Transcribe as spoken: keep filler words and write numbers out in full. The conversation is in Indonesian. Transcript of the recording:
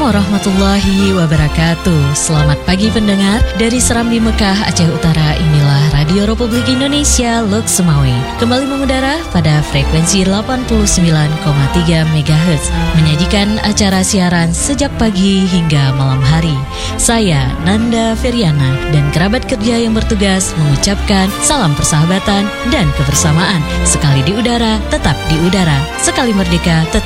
warahmatullahi wabarakatuh. Selamat pagi pendengar. Dari Serambi Mekah, Aceh Utara, inilah Radio Republik Indonesia Lok Sumawe. Kembali mengudara pada frekuensi delapan puluh sembilan koma tiga megahertz, menyajikan acara siaran sejak pagi hingga malam hari. Saya Nanda Feriana dan kerabat kerja yang bertugas mengucapkan salam persahabatan dan kebersamaan. Sekali di udara, tetap di udara. Sekali merdeka, tetap